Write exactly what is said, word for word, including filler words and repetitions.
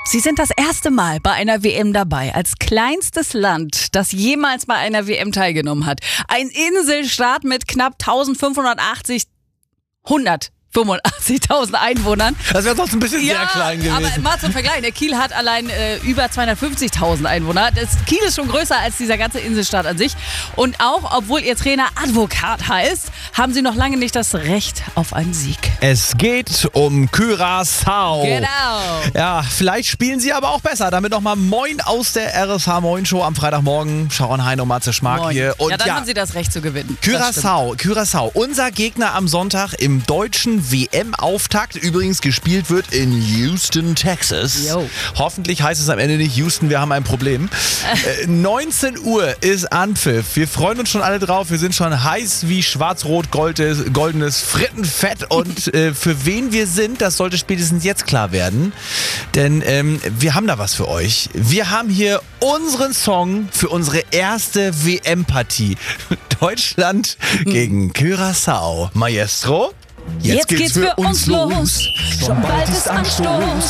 Sie sind das erste Mal bei einer W M dabei, als kleinstes Land, das jemals bei einer W M teilgenommen hat. Ein Inselstaat mit knapp eintausendfünfhundertachtzig, hundertfünfundachtzigtausend Einwohnern. Das wäre sonst ein bisschen Ja, sehr klein gewesen. aber mal zum Vergleich, der Kiel hat allein äh, über zweihundertfünfzigtausend Einwohner. Das Kiel ist schon größer als dieser ganze Inselstaat an sich. Und auch, obwohl ihr Trainer Advokat heißt, haben sie noch lange nicht das Recht auf einen Sieg. Es geht um Curaçao. Genau. Ja, vielleicht spielen sie aber auch besser. Damit nochmal Moin aus der R S H Moin Show am Freitagmorgen. Sharon Hein und Matze Schmark Moin. hier. Und ja, dann ja, haben sie das Recht zu gewinnen. Das Curaçao, Curaçao, unser Gegner am Sonntag im deutschen W M-Auftakt. Übrigens gespielt wird in Houston, Texas. Yo. Hoffentlich heißt es am Ende nicht Houston, wir haben ein Problem. äh, neunzehn Uhr ist Anpfiff. Wir freuen uns schon alle drauf. Wir sind schon heiß wie schwarz-rot-goldenes goldenes Frittenfett. Und äh, für wen wir sind, das sollte spätestens jetzt klar werden. Denn ähm, wir haben da was für euch. Wir haben hier unseren Song für unsere erste W M-Partie. Deutschland gegen Curaçao. Maestro? Jetzt geht's für uns los. Schon bald ist Anstoß.